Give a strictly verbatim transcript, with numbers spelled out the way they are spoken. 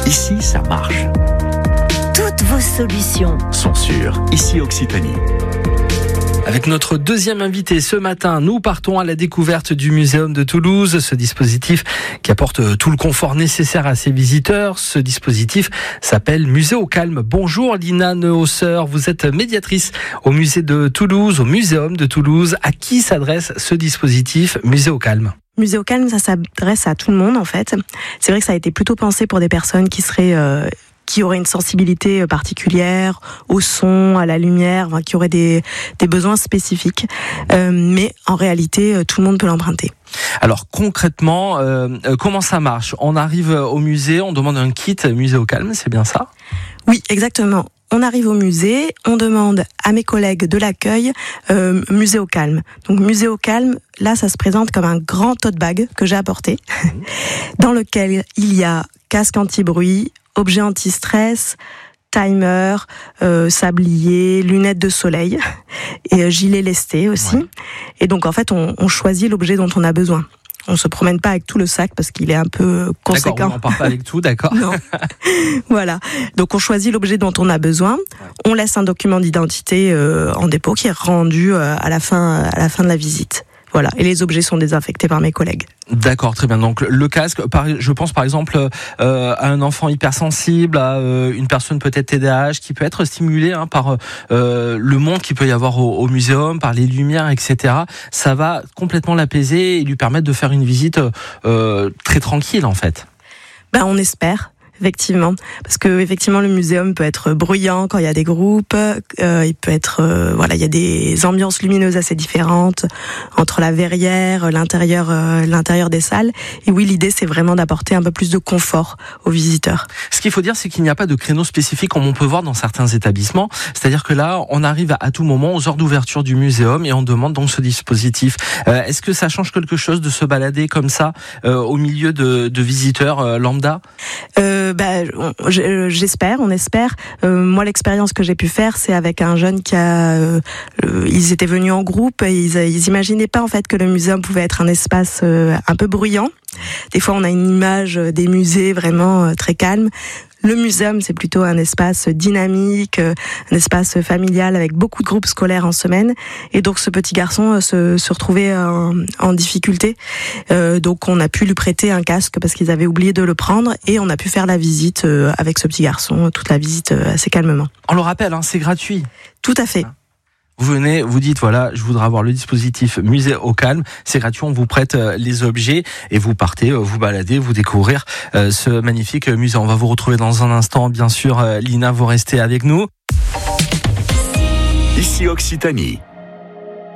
Ici, ça marche. Toutes vos solutions sont sûres. Ici, Occitanie. Avec notre deuxième invité ce matin, nous partons à la découverte du Muséum de Toulouse, ce dispositif qui apporte tout le confort nécessaire à ses visiteurs. Ce dispositif s'appelle Musée au Calme. Bonjour Lina Neuhausser, vous êtes médiatrice au Musée de Toulouse, au Muséum de Toulouse. À qui s'adresse ce dispositif Musée au Calme ? Musée au Calme, ça s'adresse à tout le monde en fait. C'est vrai que ça a été plutôt pensé pour des personnes qui seraient... Euh qui auraient une sensibilité particulière au son, à la lumière, enfin, qui auraient des, des besoins spécifiques. Euh, mais en réalité, tout le monde peut l'emprunter. Alors concrètement, euh, comment ça marche ? On arrive au musée, on demande un kit Musée au Calme, c'est bien ça ? Oui, exactement. On arrive au musée, on demande à mes collègues de l'accueil euh, Musée au Calme. Donc Musée au Calme, là ça se présente comme un grand tote bag que j'ai apporté, mmh. dans lequel il y a casque anti-bruit, objet anti-stress, timer, euh, sablier, lunettes de soleil et euh, gilet lesté aussi. Ouais. Et donc en fait on, on choisit l'objet dont on a besoin. On se promène pas avec tout le sac parce qu'il est un peu conséquent. D'accord, on n'en part pas avec tout, d'accord. Non. Voilà. Donc on choisit l'objet dont on a besoin. Ouais. On laisse un document d'identité euh, en dépôt qui est rendu euh, à la fin, à la fin de la visite. Voilà. Et les objets sont désinfectés par mes collègues. D'accord, très bien. Donc le casque, je pense par exemple euh, à un enfant hypersensible, à euh, une personne peut-être T D A H qui peut être stimulée hein, par euh, le monde qu'il peut y avoir au, au muséum, par les lumières, et cetera. Ça va complètement l'apaiser et lui permettre de faire une visite euh, très tranquille en fait. Ben on espère. Effectivement, parce que effectivement le muséum peut être bruyant quand il y a des groupes, euh, il peut être euh, voilà, il y a des ambiances lumineuses assez différentes entre la verrière, l'intérieur euh, l'intérieur des salles. Et oui, l'idée c'est vraiment d'apporter un peu plus de confort aux visiteurs. Ce qu'il faut dire, c'est qu'il n'y a pas de créneau spécifique comme on peut voir dans certains établissements. C'est-à-dire que là, on arrive à tout moment aux heures d'ouverture du muséum et on demande donc ce dispositif. Euh, est-ce que ça change quelque chose de se balader comme ça euh, au milieu de, de visiteurs euh, lambda ? euh, Bah, j'espère, on espère. Euh, moi, l'expérience que j'ai pu faire, c'est avec un jeune qui a, euh, ils étaient venus en groupe et ils, ils imaginaient pas en fait que le muséum pouvait être un espace euh, un peu bruyant. Des fois, on a une image des musées vraiment euh, très calme. Le muséum, c'est plutôt un espace dynamique, un espace familial avec beaucoup de groupes scolaires en semaine. Et donc, ce petit garçon se, se retrouvait en, en difficulté. Euh, donc, on a pu lui prêter un casque parce qu'ils avaient oublié de le prendre. Et on a pu faire la visite avec ce petit garçon, toute la visite assez calmement. On le rappelle, hein, c'est gratuit. Tout à fait. Vous venez, vous dites voilà, je voudrais avoir le dispositif Musée au Calme, c'est gratuit, on vous prête les objets et vous partez, vous balader, vous découvrir ce magnifique musée. On va vous retrouver dans un instant, bien sûr, Lina, vous restez avec nous. Ici Occitanie.